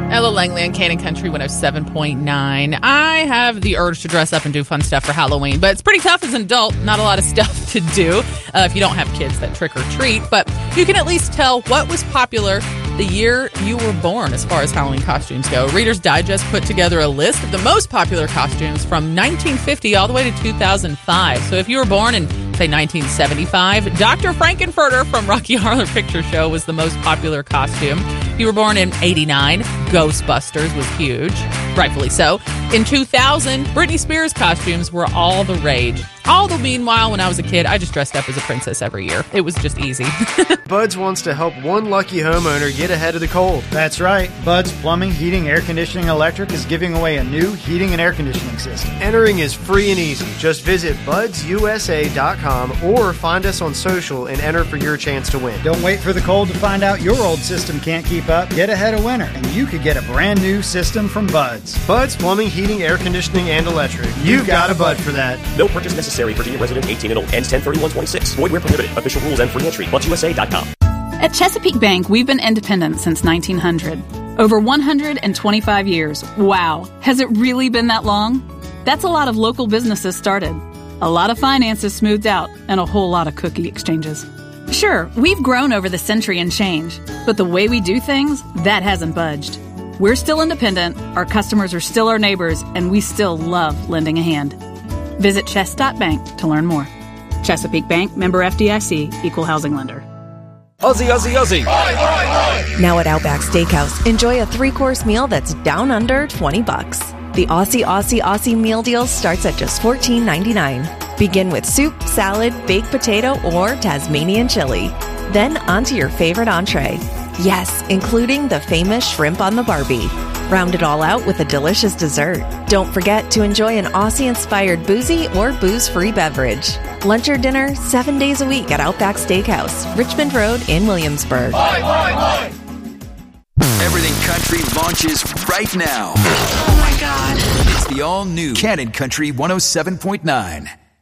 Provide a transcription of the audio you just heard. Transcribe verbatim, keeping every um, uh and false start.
Ella Langley on Cannon Country one oh seven point nine. I have the urge to dress up and do fun stuff for Halloween, but it's pretty tough as an adult. Not a lot of stuff to do uh, if you don't have kids that trick or treat, but you can at least tell what was popular the year you were born as far as Halloween costumes go. Reader's Digest put together a list of the most popular costumes from nineteen fifty all the way to two thousand five. So if you were born in, say, nineteen seventy-five, Doctor Frankenfurter from Rocky Horror Picture Show was the most popular costume. If you were born in eighty-nine, Ghostbusters was huge, rightfully so. In two thousand, Britney Spears costumes were all the rage. All the meanwhile, when I was a kid, I just dressed up as a princess every year. It was just easy. Buds wants to help one lucky homeowner get ahead of the cold. That's right. Buds Plumbing, Heating, Air Conditioning, Electric is giving away a new heating and air conditioning system. Entering is free and easy. Just visit buds u s a dot com or find us on social and enter for your chance to win. Don't wait for the cold to find out your old system can't keep up. Get ahead of winter, and you could get a brand new system from Buds. Buds Plumbing, Heating, Air Conditioning, and Electric. You've got a Bud for that. No purchase necessary. Virginia resident, eighteen and old. Ends ten thirty-one twenty-six. Void where prohibited. Official rules and free entry. buds u s a dot com. At Chesapeake Bank, we've been independent since nineteen hundred. Over one hundred twenty-five years. Wow. Has it really been that long? That's a lot of local businesses started, a lot of finances smoothed out, and a whole lot of cookie exchanges. Sure, we've grown over the century and change, but the way we do things, that hasn't budged. We're still independent, our customers are still our neighbors, and we still love lending a hand. Visit chess dot bank to learn more. Chesapeake Bank, member F D I C, equal housing lender. Aussie, Aussie, Aussie. Now at Outback Steakhouse, enjoy a three-course meal that's down under twenty bucks. The Aussie, Aussie, Aussie meal deal starts at just fourteen ninety-nine. Begin with soup, salad, baked potato, or Tasmanian chili. Then onto your favorite entree. Yes, including the famous shrimp on the Barbie. Round it all out with a delicious dessert. Don't forget to enjoy an Aussie-inspired boozy or booze-free beverage. Lunch or dinner, seven days a week at Outback Steakhouse, Richmond Road in Williamsburg. Boy, boy, boy. Everything Country launches right now. Oh, my God. It's the all-new Cannon Country one oh seven point nine.